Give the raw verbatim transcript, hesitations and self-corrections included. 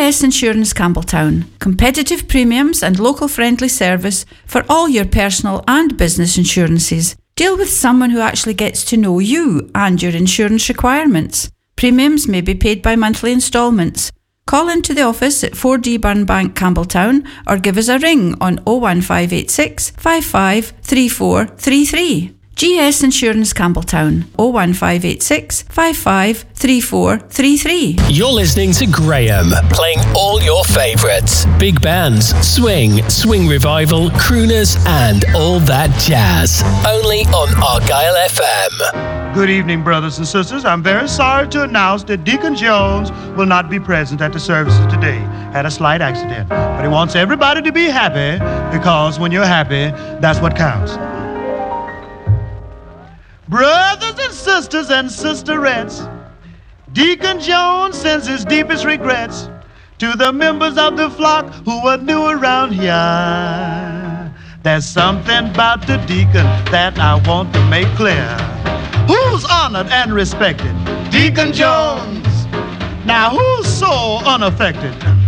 S Insurance Campbelltown. Competitive premiums and local friendly service for all your personal and business insurances. Deal with someone who actually gets to know you and your insurance requirements. Premiums may be paid by monthly instalments. Call into the office at four D Burnbank, Campbelltown, or give us a ring on oh one five eight six, five five three four three three. G S Insurance Campbelltown, oh one five eight six, five five three four three three. You're listening to Graham, playing all your favourites. Big bands, swing, swing revival, crooners, and all that jazz. Only on Argyle F M. Good evening, brothers and sisters. I'm very sorry to announce that Deacon Jones will not be present at the services today. Had a slight accident. But he wants everybody to be happy, because when you're happy, that's what counts. Brothers and sisters and sisterettes, Deacon Jones sends his deepest regrets to the members of the flock who are new around here. There's something about the deacon that I want to make clear. Who's honored and respected? Deacon Jones. Now who's so unaffected?